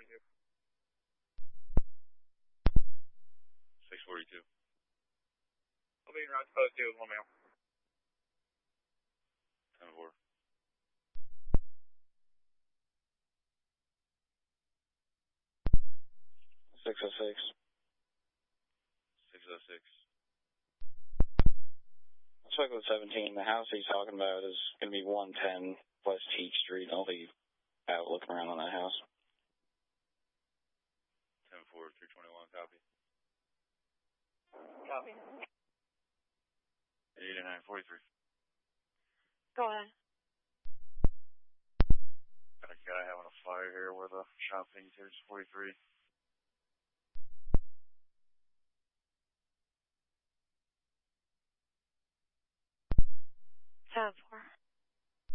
642. I'll be in route post 2 with 1 male. 10-4. 606. 606. I spoke with 17. The house he's talking about is going to be 110 West Teak Street. I'll be out looking around on that house. 10-4, 321, copy. Copy. 8943. Go ahead. Got a guy having a fire here where the shop is. 43.